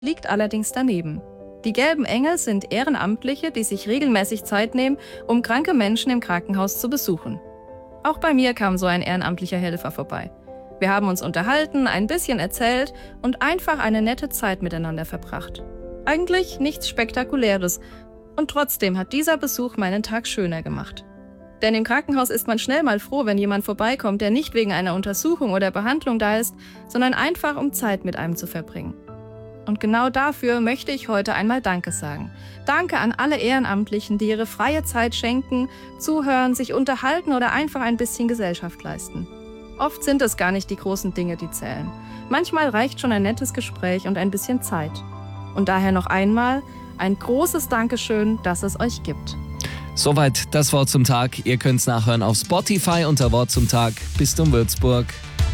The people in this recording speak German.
liegt allerdings daneben. Die Gelben Engel sind Ehrenamtliche, die sich regelmäßig Zeit nehmen, um kranke Menschen im Krankenhaus zu besuchen. Auch bei mir kam so ein ehrenamtlicher Helfer vorbei. Wir haben uns unterhalten, ein bisschen erzählt und einfach eine nette Zeit miteinander verbracht. Eigentlich nichts Spektakuläres und trotzdem hat dieser Besuch meinen Tag schöner gemacht. Denn im Krankenhaus ist man schnell mal froh, wenn jemand vorbeikommt, der nicht wegen einer Untersuchung oder Behandlung da ist, sondern einfach um Zeit mit einem zu verbringen. Und genau dafür möchte ich heute einmal Danke sagen. Danke an alle Ehrenamtlichen, die ihre freie Zeit schenken, zuhören, sich unterhalten oder einfach ein bisschen Gesellschaft leisten. Oft sind es gar nicht die großen Dinge, die zählen. Manchmal reicht schon ein nettes Gespräch und ein bisschen Zeit. Und daher noch einmal ein großes Dankeschön, dass es euch gibt. Soweit das Wort zum Tag. Ihr könnt es nachhören auf Spotify unter Wort zum Tag. Bistum Würzburg.